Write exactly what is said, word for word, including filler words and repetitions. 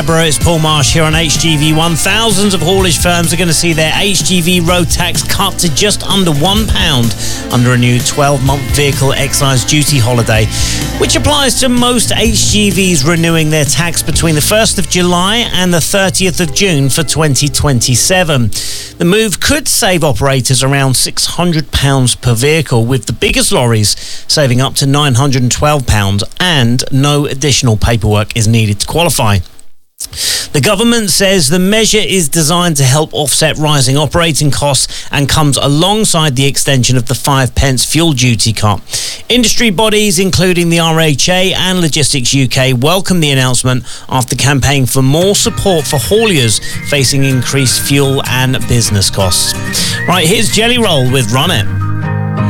It's Paul Marsh here on H G V one. Thousands of haulage firms are going to see their H G V road tax cut to just under one pound under a new twelve-month vehicle excise duty holiday, which applies to most H G Vs renewing their tax between the first of July and the thirtieth of June for twenty twenty-seven. The move could save operators around six hundred pounds per vehicle, with the biggest lorries saving up to nine hundred twelve pounds, and no additional paperwork is needed to qualify. The government says the measure is designed to help offset rising operating costs and comes alongside the extension of the five pence fuel duty cut. Industry bodies, including the R H A and Logistics U K, welcome the announcement after campaigning for more support for hauliers facing increased fuel and business costs. Right, here's Jelly Roll with Run It.